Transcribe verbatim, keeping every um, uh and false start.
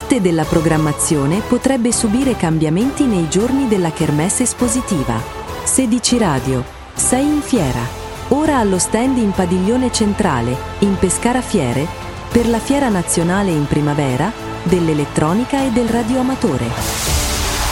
Parte della programmazione potrebbe subire cambiamenti nei giorni della Kermesse espositiva. sedici Radio, sei in fiera. Ora allo stand in Padiglione Centrale, in Pescara Fiere, per la Fiera Nazionale in Primavera dell'Elettronica e del Radioamatore.